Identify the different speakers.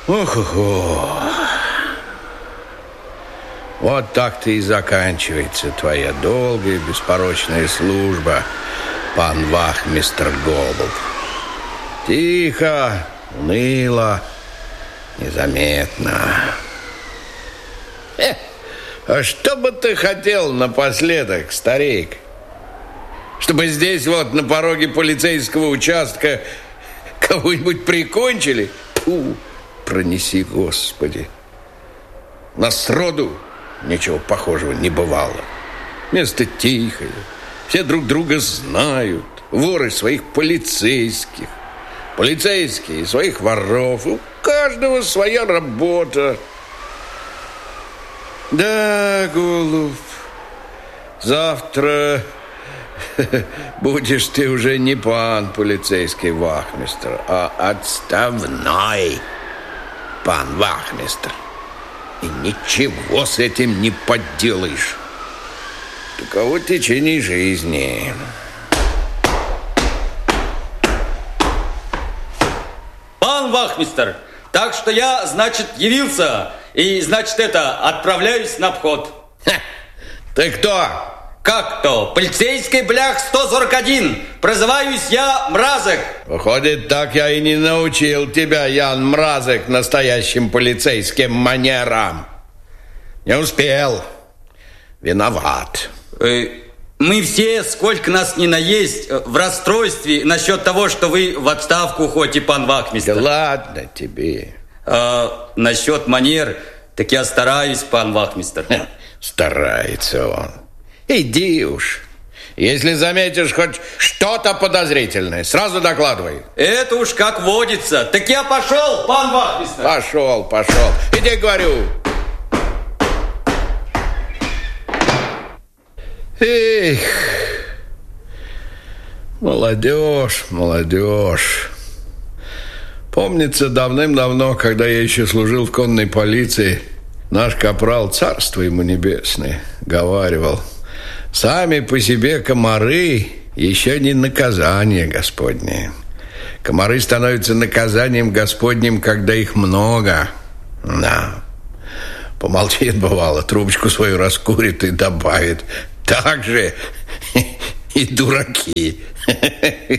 Speaker 1: Ох-охо. Вот так-то и заканчивается твоя долгая беспорочная служба, пан вахмистр Голуб. Тихо, уныло, незаметно. А что бы ты хотел напоследок, старик? Чтобы здесь вот на пороге полицейского участка кого-нибудь прикончили? Фу, пронеси, Господи. У нас сроду ничего похожего не бывало. Место тихое, все друг друга знают. Воры своих полицейских, полицейские своих воров. У каждого своя работа. Да, Голубь, завтра будешь ты уже не пан полицейский вахмистр, а отставной пан вахмистр. И ничего с этим не поделаешь. Таково течение жизни.
Speaker 2: Пан вахмистр, так что я, значит, явился. И, значит, отправляюсь на обход.
Speaker 1: Ты кто?
Speaker 2: Как кто? Полицейский блях 141. Прозываюсь я Мразок.
Speaker 1: Выходит, так я и не научил тебя, Ян Мразок, настоящим полицейским манерам. Не успел. Виноват.
Speaker 2: Мы все, сколько нас ни наесть, в расстройстве насчет того, что вы в отставку уходите, пан вахмистр.
Speaker 1: Да ладно тебе.
Speaker 2: Насчет манер, так я стараюсь, пан вахмистр.
Speaker 1: Старается он. Иди уж. Если заметишь хоть что-то подозрительное, сразу докладывай.
Speaker 2: Это уж как водится. Так я пошел, пан вахмистр.
Speaker 1: Пошел. Иди, говорю. Эх, молодежь. Помнится, давным-давно, когда я еще служил в конной полиции, наш капрал, царство ему небесное, говаривал: сами по себе комары еще не наказание Господне. Комары становятся наказанием Господним, когда их много. Да. Помолчит, бывало, трубочку свою раскурит и добавит: так же и дураки.